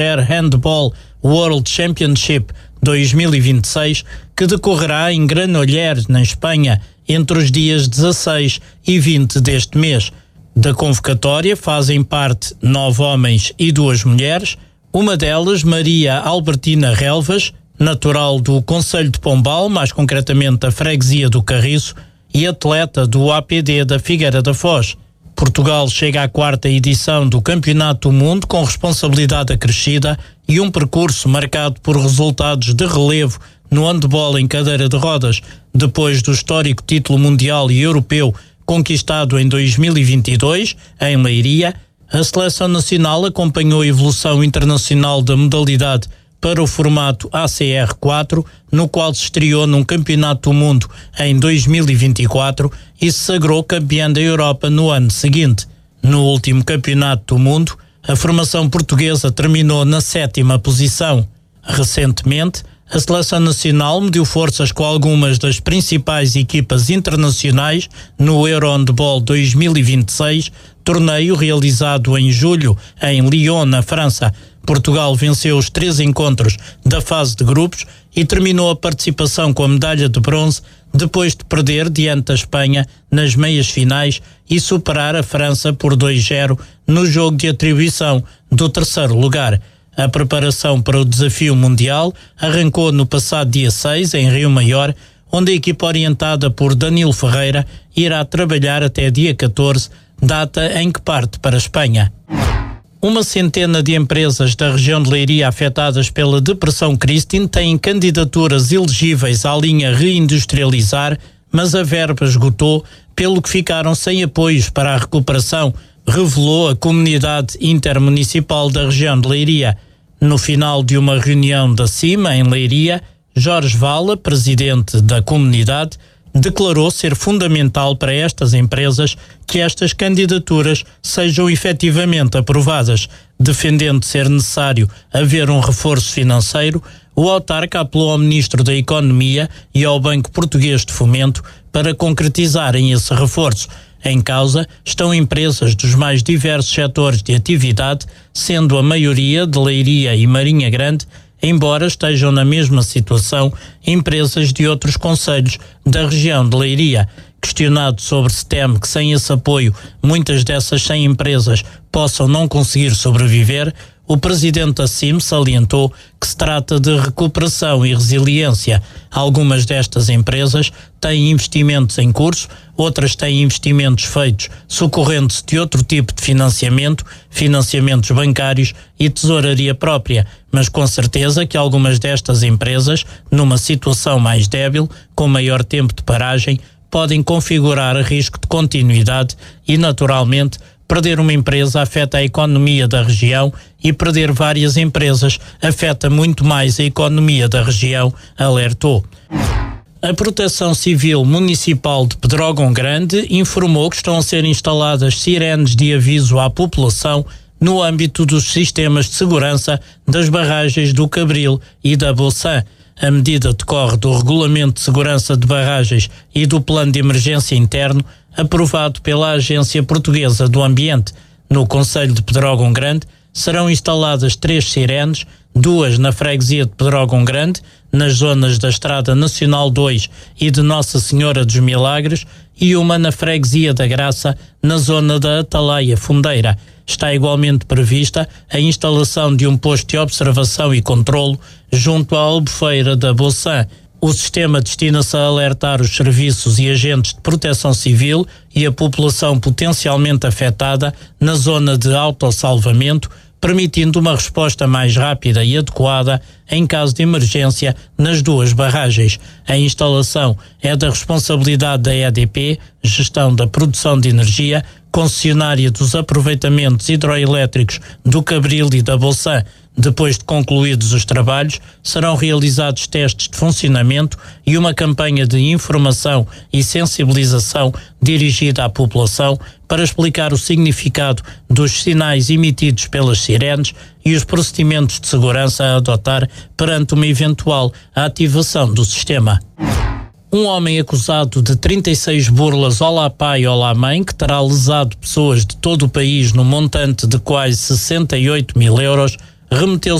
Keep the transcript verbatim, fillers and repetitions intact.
Air Handball World Championship dois mil e vinte e seis, que decorrerá em Granollers, na Espanha, entre os dias dezasseis e vinte deste mês. Da convocatória fazem parte nove homens e duas mulheres, uma delas Maria Albertina Relvas, natural do concelho de Pombal, mais concretamente da freguesia do Carriço, e atleta do A P D da Figueira da Foz. Portugal chega à quarta edição do Campeonato do Mundo com responsabilidade acrescida e um percurso marcado por resultados de relevo no handball em cadeira de rodas, depois do histórico título mundial e europeu conquistado em dois mil e vinte e dois, em Leiria. A seleção nacional acompanhou a evolução internacional da modalidade para o formato A C R quatro, no qual se estreou num Campeonato do Mundo em dois mil e vinte e quatro e se sagrou campeã da Europa no ano seguinte. No último Campeonato do Mundo, a formação portuguesa terminou na sétima posição. Recentemente, a seleção nacional mediu forças com algumas das principais equipas internacionais no Eurohandball dois mil e vinte e seis, torneio realizado em julho em Lyon, na França. Portugal venceu os três encontros da fase de grupos e terminou a participação com a medalha de bronze depois de perder diante da Espanha nas meias finais e superar a França por dois a zero no jogo de atribuição do terceiro lugar. A preparação para o desafio mundial arrancou no passado dia seis, em Rio Maior, onde a equipa orientada por Danilo Ferreira irá trabalhar até dia catorze, data em que parte para a Espanha. Uma centena de empresas da região de Leiria afetadas pela Depressão Christine têm candidaturas elegíveis à linha Reindustrializar, mas a verba esgotou, pelo que ficaram sem apoios para a recuperação, revelou a Comunidade Intermunicipal da região de Leiria. No final de uma reunião da CIMA em Leiria, Jorge Vala, presidente da comunidade, declarou ser fundamental para estas empresas que estas candidaturas sejam efetivamente aprovadas. Defendendo ser necessário haver um reforço financeiro, o autarca apelou ao Ministro da Economia e ao Banco Português de Fomento para concretizarem esse reforço. Em causa estão empresas dos mais diversos setores de atividade, sendo a maioria de Leiria e Marinha Grande, embora estejam na mesma situação empresas de outros concelhos da região de Leiria. Questionado sobre se teme que sem esse apoio muitas dessas cem empresas possam não conseguir sobreviver, o presidente da C I M salientou que se trata de recuperação e resiliência. Algumas destas empresas têm investimentos em curso, outras têm investimentos feitos socorrendo-se de outro tipo de financiamento, financiamentos bancários e tesouraria própria, mas com certeza que algumas destas empresas, numa situação mais débil, com maior tempo de paragem, podem configurar risco de continuidade e, naturalmente, perder uma empresa afeta a economia da região e perder várias empresas afeta muito mais a economia da região, alertou. A Proteção Civil Municipal de Pedrógão Grande informou que estão a ser instaladas sirenes de aviso à população no âmbito dos sistemas de segurança das barragens do Cabril e da Boçã. A medida decorre do Regulamento de Segurança de Barragens e do Plano de Emergência Interno, aprovado pela Agência Portuguesa do Ambiente. No concelho de Pedrógão Grande serão instaladas três sirenes, duas na freguesia de Pedrógão Grande, nas zonas da Estrada Nacional dois e de Nossa Senhora dos Milagres, e uma na freguesia da Graça, na zona da Atalaia Fundeira. Está igualmente prevista a instalação de um posto de observação e controlo junto à Albufeira da Boçã. O sistema destina-se a alertar os serviços e agentes de proteção civil e a população potencialmente afetada na zona de autossalvamento, permitindo uma resposta mais rápida e adequada em caso de emergência nas duas barragens. A instalação é da responsabilidade da E D P, Gestão da Produção de Energia, concessionária dos aproveitamentos hidroelétricos do Cabril e da Boçã. Depois de concluídos os trabalhos, serão realizados testes de funcionamento e uma campanha de informação e sensibilização dirigida à população para explicar o significado dos sinais emitidos pelas sirenes e os procedimentos de segurança a adotar perante uma eventual ativação do sistema. Um homem acusado de trinta e seis burlas Olá Pai, Olá Mãe, que terá lesado pessoas de todo o país no montante de quase sessenta e oito mil euros, remeteu